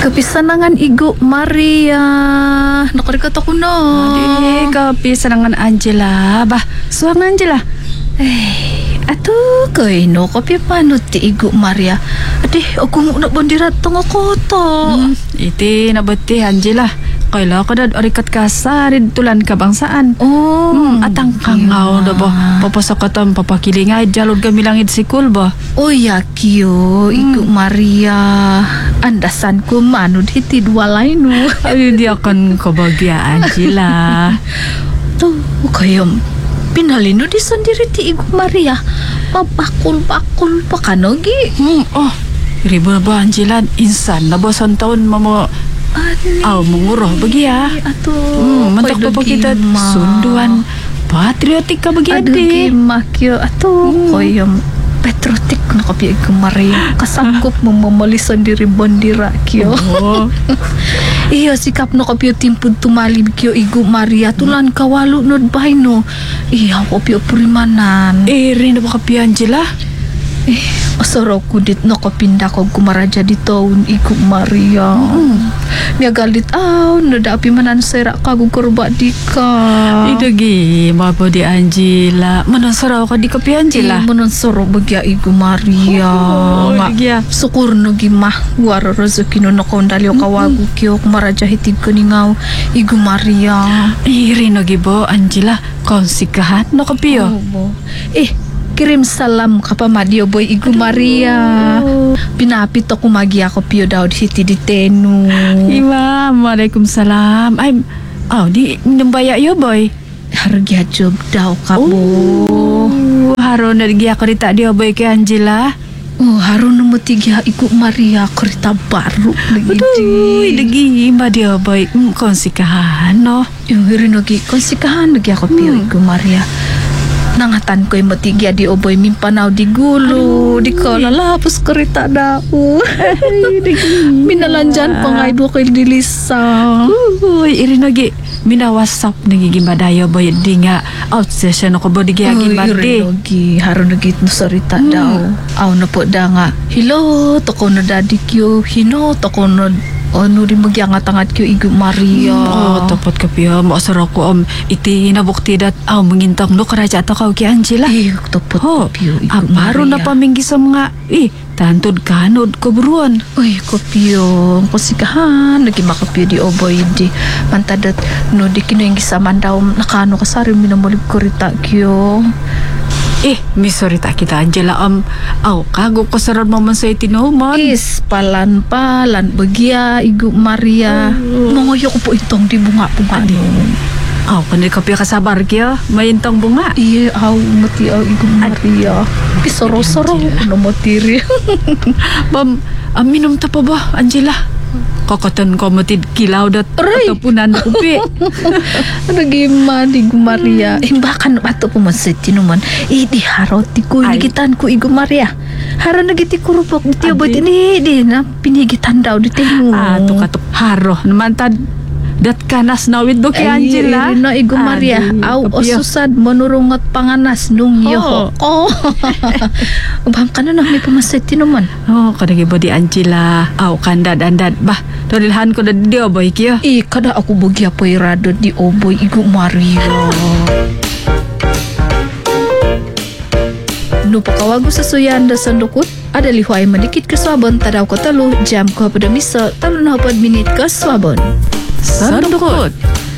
Kapisanangan Igo Maria. Nakarikot ako na. Di, kapisanangan Angela. Bah, suang Angela. Ato kay no kapi paano ti Igo Maria. Adi, ako muna bandirat tong ako to. Iti nabati Angela. Kaila ka dad arikat kasarid tulan ka bangsaan. Atang kangaw na ba? Papasakatan papakilingay jalod kami langit si Kulba. Yakyo, Igo Maria. Andasan ko manod hitid walay no. Ay, di akan kabagya Angela. To, kayo pinalino di sendiri ti Igo Maria. Mabakul-bakul pa kanogi. Riba ba Angela? Insan na ba taon mamo menguruh bagi ya. Ato. Mentak pa kita sunduan patriotik ka bagi Aduh adi. gimakyo ato koyom patriotik na kapi Igo Maria. Kasangkup memamalisan diri bandira kyo. Iyo sikap no kapi timpud tumalib kyo Igo Maria tulan kawalu nod bahay no. Iya kapi purimanan. Rin na ba kapi Angela? Asaro kudit no kapinda ko gumaraja di taon Igo Maria. Niya galit nada api manan sera kagu korba di ka. Idagi mabo di Angela. Manasaraw ka di kapi Angela. Manonsoro bagya Igo Maria. Nga Sukur no gimah war rezeki no nakondalyo kawagu kyo kumaraja hitib ko ningaw Igo Maria. Rin no gibo Angela. Konsikahan no kapi yo. Kirim salam kapamadio boy Igo Maria. Pinapit ako magi ako piyo daw hiti di tenu. Waalaikumsalam. Ay, di nambaya yo boy. Harga job daw kabo. Haron na giya ko rita di boy kay Angela. Haron na matiga Igo Maria kereta baru Uy, lagi ba di boy konsikahan no. Yung hirin lagi konsikahan lagi ako piyo Igo Maria. Nangatan ko'y matigya di oboy mimpanaw di gulo. Di ko lalapos kereta daw. Minalanjan pa nga ibo ko'y dilisa. Uy, irin lagi minawasap nagigimadayo boy di nga out session ako bo di giyagi mati. Haron lagi no sarita daw. Aw na po da nga. Hello, toko no dadik yo. Hino, toko no di magyangat-angat kyo Igo Maria. Tapat ka piya. Maasara ko iti nabukti dat mangintang no karaja ato ka kay Angela. Tapat ka piyo Igo Maria. Maro na paminggi sa mga tantod kanod ko buruan. Uy, kopiyo. Kusikahan. Lagi makapiyo di oboy di. Mantadat no di kino yung gisaman daw nakano kasari minamulib ko rita kyo. Sorry ta kita Angela kago ko saran mo man sa itinuman. Palan bagya Igo Maria. Mangoyo ko po itong di bunga-bunga no. Kanil ka piya kasabar kya mayintang bunga. Mati Igo Maria. Pisoro-soro no matiri. Minom ta pa ba Angela? Kakatan ko matid kilaw dat atapunan ko pi. Nagiman Igo Maria. Bahkan ato po man sa tinuman. Di harot di ko inigitan ko Igo Maria. Haro nagiti kurupok di tiyo boy di na pinigitan daw di tinu. Tukatok haro naman tad dat kanas nawid do kay Angela. No Igo Maria. Osusad manurungot panganas nung yoho. Baham ka na may pumasay tinuman. Kadagi ba di Angela. Kandad-andad ba. Torilhan ko na di oboy kiyo. Kada ako bugya po irado di oboy Igo Maria. No pakawago sa suyanda sa dukot, ada lihuay malikit ka swabon, tadaw ko talo, jam ko pada misa, talo na hapad minit ka swabon. Sandukot.